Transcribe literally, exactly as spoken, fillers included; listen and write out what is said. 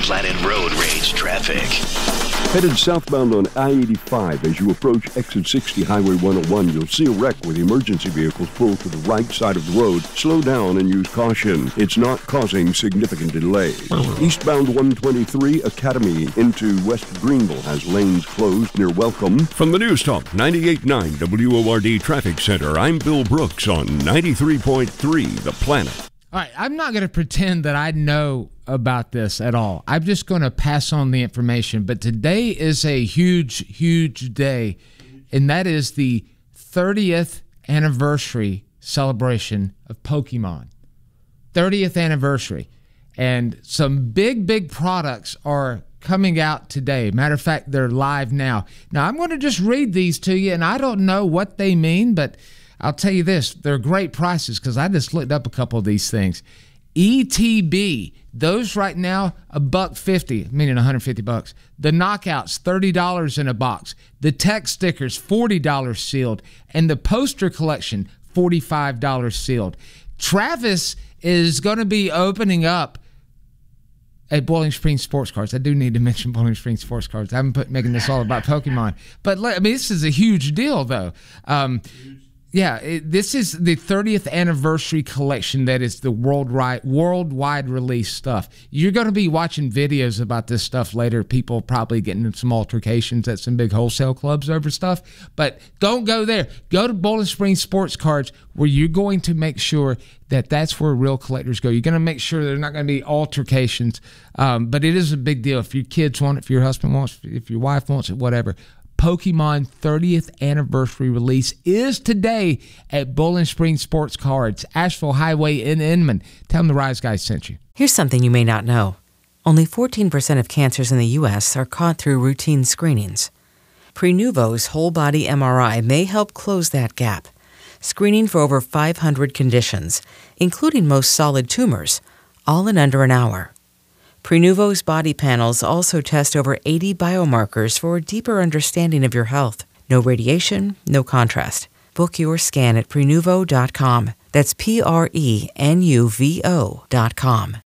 Planet Road Rage traffic. Headed southbound on I eighty-five, as you approach exit sixty Highway one oh one, you'll see a wreck with emergency vehicles pulled to the right side of the road. Slow down and use caution. It's not causing significant delays. Eastbound one twenty-three Academy into West Greenville has lanes closed near Welcome. From the News Talk ninety-eight point nine W O R D Traffic Center, I'm Bill Brooks on ninety-three point three The Planet. All right, I'm not going to pretend that I know about this at all. I'm just going to pass on the information. But today is a huge, huge day, and that is the thirtieth anniversary celebration of Pokemon. thirtieth anniversary. And some big, big products are coming out today. Matter of fact, they're live now. Now, I'm going to just read these to you, and I don't know what they mean, but I'll tell you this, they're great prices because I just looked up a couple of these things. E T B, those right now, a buck fifty, meaning one hundred fifty bucks. The knockouts, thirty dollars in a box. The tech stickers, forty dollars sealed. And the poster collection, forty-five dollars sealed. Travis is going to be opening up at Bowling Springs Sports Cards. I do need to mention Bowling Springs Sports Cards. I haven't put making this all about Pokemon. But, I mean, this is a huge deal, though. Um, Yeah, it, this is the thirtieth anniversary collection that is the worldwide worldwide release stuff. You're going to be watching videos about this stuff later. People probably getting in some altercations at some big wholesale clubs over stuff. But don't go there. Go to Bowling Springs Sports Cards, where you're going to make sure that that's where real collectors go. You're going to make sure there's not going to be altercations. Um, but it is a big deal. If your kids want it, if your husband wants it, if your wife wants it, whatever. Pokemon thirtieth anniversary release is today at Bowling Springs Sports Cards, Asheville Highway in Inman. Tell them the Rise Guys sent you. Here's something you may not know. Only fourteen percent of cancers in the U S are caught through routine screenings. Prenuvo's whole-body M R I may help close that gap, screening for over five hundred conditions, including most solid tumors, all in under an hour. Prenuvo's body panels also test over eighty biomarkers for a deeper understanding of your health. No radiation, no contrast. Book your scan at Prenuvo dot com. That's P R E N U V O dot com.